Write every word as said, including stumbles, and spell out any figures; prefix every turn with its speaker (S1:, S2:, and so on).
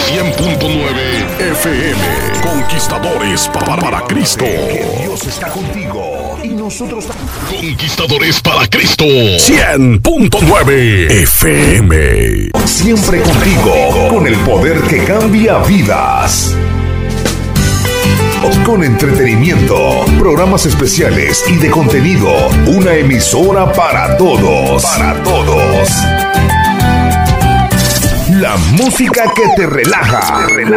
S1: cien punto nueve F M. Conquistadores para, para Cristo.
S2: Que Dios está contigo y nosotros también.
S1: Conquistadores para Cristo. cien punto nueve F M.
S2: Siempre contigo, con el poder que cambia vidas. Con entretenimiento, programas especiales y de contenido. Una emisora para todos. Para todos. La música que te relaja. Te relaja.